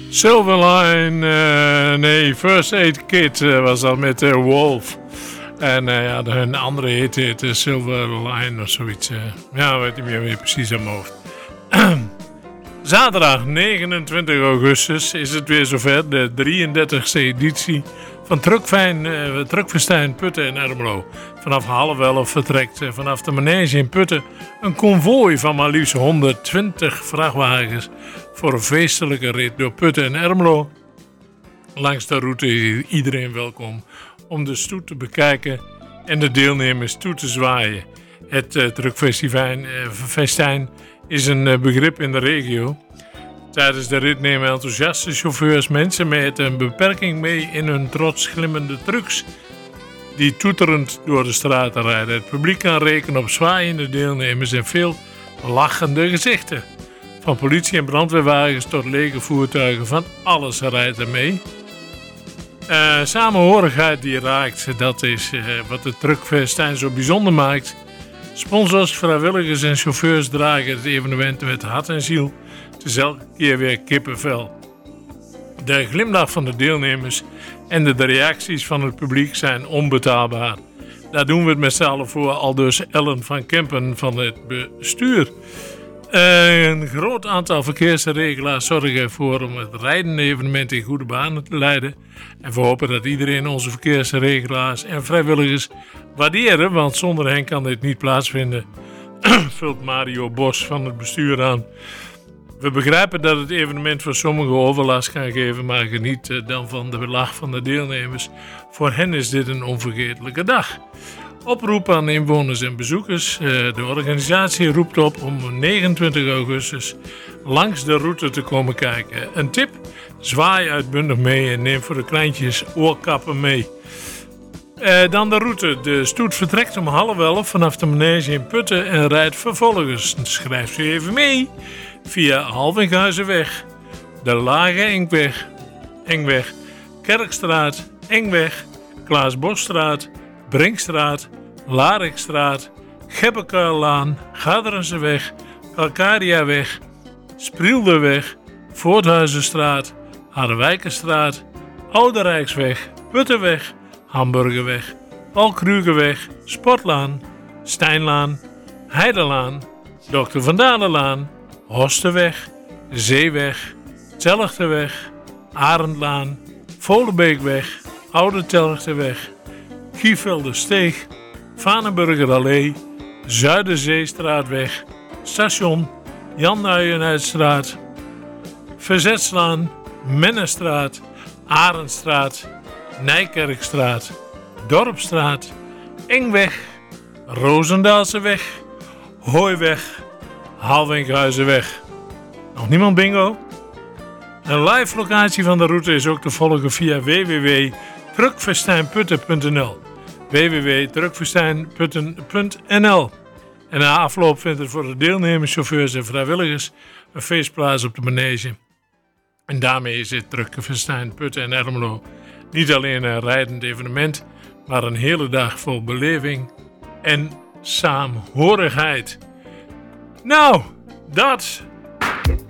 Silverline, First Aid Kit was dat met Wolf. En hun andere hit heet Silverline of zoiets. Weet niet meer precies aan mijn hoofd. Zaterdag 29 augustus is het weer zover. De 33e editie van Truckfestijn Putten in Ermelo. Vanaf 10:30 vertrekt vanaf de manege in Putten een konvooi van maar liefst 120 vrachtwagens voor een feestelijke rit door Putten en Ermelo. Langs de route is iedereen welkom om de stoet te bekijken en de deelnemers toe te zwaaien. Het Truckfestijn is een begrip in de regio. Tijdens de rit nemen enthousiaste chauffeurs mensen met een beperking mee in hun trots glimmende trucks die toeterend door de straten rijden. Het publiek kan rekenen op zwaaiende deelnemers en veel lachende gezichten. Van politie- en brandweerwagens tot lege voertuigen, van alles rijdt er mee. Samenhorigheid die raakt, dat is wat het Truckfestijn zo bijzonder maakt. Sponsors, vrijwilligers en chauffeurs dragen het evenement met hart en ziel. Het is elke keer weer kippenvel. De glimlach van de deelnemers en de reacties van het publiek zijn onbetaalbaar. Daar doen we het met z'n allen voor, aldus Ellen van Kempen van het bestuur. Een groot aantal verkeersregelaars zorgen ervoor om het rijdende evenement in goede banen te leiden. En we hopen dat iedereen onze verkeersregelaars en vrijwilligers waarderen, want zonder hen kan dit niet plaatsvinden, vult Mario Bos van het bestuur aan. We begrijpen dat het evenement voor sommigen overlast kan geven, maar geniet dan van de lach van de deelnemers. Voor hen is dit een onvergetelijke dag. Oproep aan inwoners en bezoekers. De organisatie roept op om 29 augustus langs de route te komen kijken. Een tip: zwaai uitbundig mee en neem voor de kleintjes oorkappen mee. Dan de route. De stoet vertrekt om 10:30 vanaf de manege in Putten en rijdt vervolgens. Schrijf u even mee via Halvinghuizenweg, de Lage Engweg, Kerkstraat, Engweg, Klaasbosstraat, Brinkstraat, Larikstraat, Gebbekuillaan, Gaderenseweg, Calcariaweg, Sprielderweg, Voorthuizenstraat, Harderwijkerstraat, Oude Rijksweg, Puttenweg, Hamburgerweg, Paul-Krugerweg, Sportlaan, Steinlaan, Heidelaan, Dr. van Dalenlaan, Horstenweg, Zeeweg, Telgterweg, Arendlaan, Volenbeekweg, Oude Telgterweg, Gieveldersteeg, Vanenburgerallee, Zuiderzeestraatweg, Station, Jan Nuijenhuisstraat, Verzetslaan, Mennestraat, Arendstraat, Nijkerkstraat, Dorpstraat, Engweg, Roosendaalseweg, Hooiweg, Halvinghuizenweg. Nog niemand bingo? Een live locatie van de route is ook te volgen via www.truckfestijnputten.nl www.truckfestijnputten.nl. En na afloop vindt er voor de deelnemers, chauffeurs en vrijwilligers een feest plaats op de manege. En daarmee is dit Truckfestijn Putten en Ermelo niet alleen een rijdend evenement, maar een hele dag vol beleving en saamhorigheid. Nou, dat